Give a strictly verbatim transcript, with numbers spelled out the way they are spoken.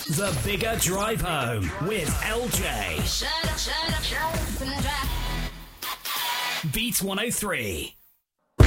The Bigger Drive Home with L J. Shut up, shut up, shut up and drive. Beats one oh three.